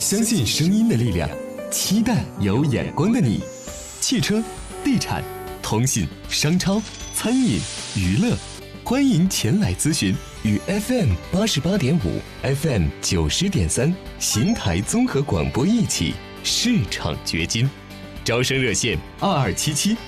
相信声音的力量，期待有眼光的你。汽车、地产、通信、商超、餐饮、娱乐，欢迎前来咨询。与 FM88.5、FM90.3邢台综合广播一起，市场掘金。招生热线：2277